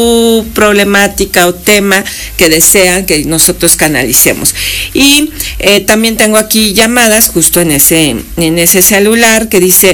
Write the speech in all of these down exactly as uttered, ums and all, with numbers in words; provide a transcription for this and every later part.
problemática o tema que desean que nosotros canalicemos. Y eh, también tengo aquí llamadas justo en ese en ese celular que dice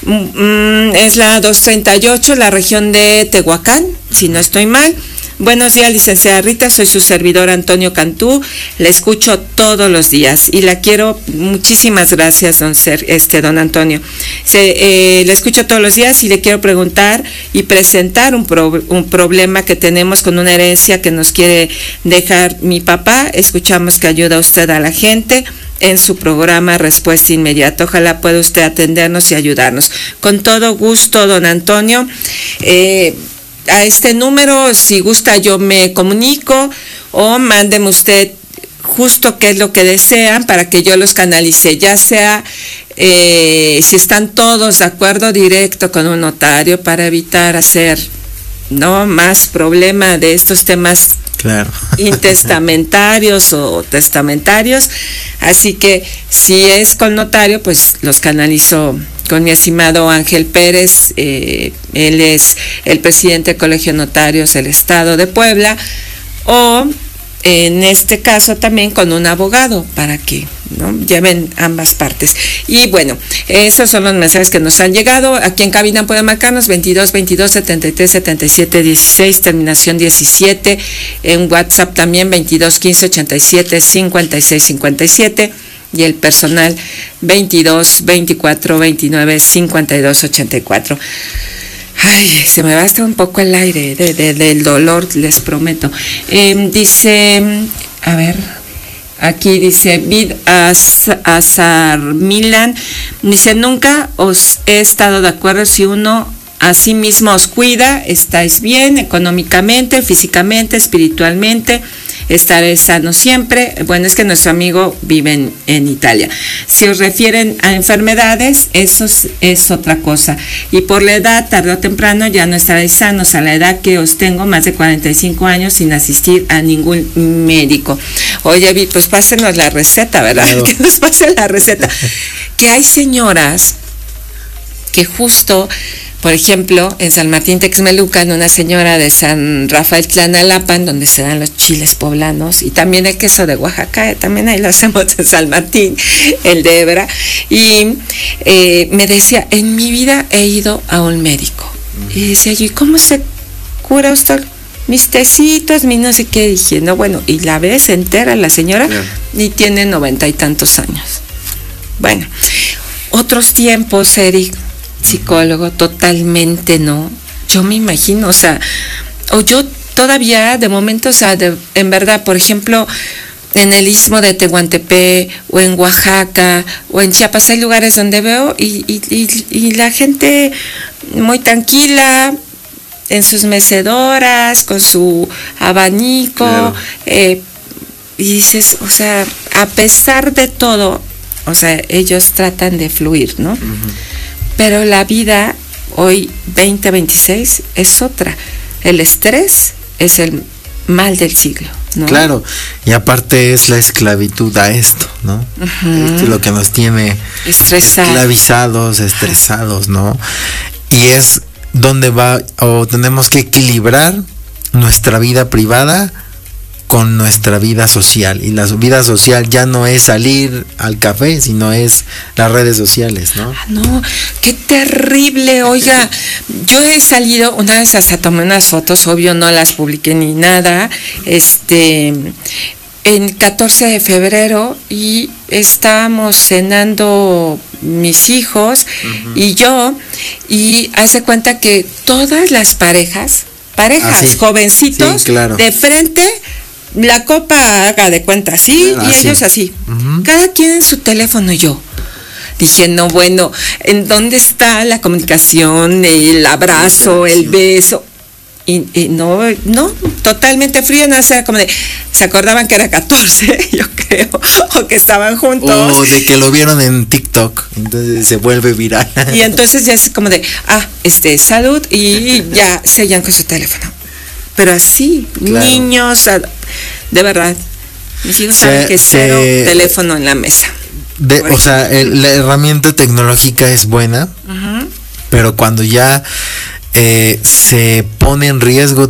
mm, es la doscientos treinta y ocho, la región de Tehuacán, si no estoy mal. Buenos días, licenciada Rita, soy su servidor Antonio Cantú, la escucho todos los días y la quiero, muchísimas gracias, don Ser, este don Antonio. Se, eh, la escucho todos los días y le quiero preguntar y presentar un, pro, un problema que tenemos con una herencia que nos quiere dejar mi papá. Escuchamos que ayuda usted a la gente en su programa Respuesta Inmediata. Ojalá pueda usted atendernos y ayudarnos. Con todo gusto, don Antonio. Eh, A este número, si gusta, yo me comunico o mándeme usted justo qué es lo que desean para que yo los canalice, ya sea eh, si están todos de acuerdo, directo con un notario para evitar hacer no más problema de estos temas claro. intestamentarios o testamentarios. Así que si es con notario, pues los canalizo con mi estimado Ángel Pérez, eh, él es el presidente del Colegio de Notarios del Estado de Puebla, o en este caso también con un abogado para que ¿no? lleven ambas partes. Y bueno, esos son los mensajes que nos han llegado. Aquí en cabina pueden marcarnos veintidós veintidós setenta y tres setenta y siete dieciséis, terminación diecisiete, en WhatsApp también veintidós quince ochenta y siete cincuenta y seis cincuenta y siete. Y el personal veintidós veinticuatro veintinueve cincuenta y dos ochenta y cuatro. Ay, se me va hasta un poco el aire de, de, del dolor, les prometo. Eh, dice, a ver, aquí dice, Vid Azar Milan, dice, nunca os he estado de acuerdo si uno a sí mismo os cuida, estáis bien económicamente, físicamente, espiritualmente, estaré sano siempre. Bueno, es que nuestro amigo vive en, en Italia. Si os refieren a enfermedades, eso es, es otra cosa. Y por la edad, tarde o temprano, ya no estaréis sanos. A la edad que os tengo, más de cuarenta y cinco años, sin asistir a ningún médico. Oye, pues pásenos la receta, ¿verdad? Claro. Que nos pase la receta. Que hay señoras que justo... Por ejemplo, en San Martín Texmelucan, una señora de San Rafael Tlanalapan, donde se dan los chiles poblanos, y también el queso de Oaxaca, también ahí lo hacemos en San Martín, el de Hebra, y eh, me decía, en mi vida he ido a un médico. Y decía yo, ¿y cómo se cura usted? Mis tecitos, mi no sé qué. Dije, no, bueno, y la ves entera la señora, yeah. y tiene noventa y tantos años. Bueno, otros tiempos, Eric, psicólogo, totalmente no. Yo me imagino, o sea, o yo todavía de momento, o sea, de, en verdad, por ejemplo, en el istmo de Tehuantepec o en Oaxaca o en Chiapas hay lugares donde veo y, y, y, y la gente muy tranquila en sus mecedoras, con su abanico, claro. eh, y dices, o sea, a pesar de todo, o sea, ellos tratan de fluir, ¿no? Uh-huh. Pero la vida hoy, veinte veintiséis, es otra. El estrés es el mal del siglo, ¿no? Claro, y aparte es la esclavitud a esto, ¿no? Uh-huh. Esto es lo que nos tiene Estresado. esclavizados, estresados, ¿no? Y es donde va, o tenemos que equilibrar nuestra vida privada con nuestra vida social, y la vida social ya no es salir al café, sino es las redes sociales, ¿no? Ah, no, qué terrible. Oiga, yo he salido, una vez hasta tomé unas fotos, obvio no las publiqué ni nada, este, en catorce de febrero, y estábamos cenando mis hijos uh-huh. y yo, y hace cuenta que todas las parejas, parejas, ah, sí. jovencitos, sí, claro. de frente, la copa haga de cuenta así, ah, y ellos sí. así, uh-huh. cada quien en su teléfono. Y yo dije, no, bueno, ¿en dónde está la comunicación, el abrazo, el beso? Y, y no, no, totalmente frío, no sé, como de, se acordaban que era catorce, yo creo, o que estaban juntos. O de que lo vieron en TikTok, entonces se vuelve viral. Y entonces ya es como de, ah, este, salud, y ya sellan con su teléfono. Pero así, claro. niños, de verdad, mis hijos se, saben que se, cero teléfono en la mesa. De, o sea, el, la herramienta tecnológica es buena, uh-huh. pero cuando ya eh, se pone en riesgo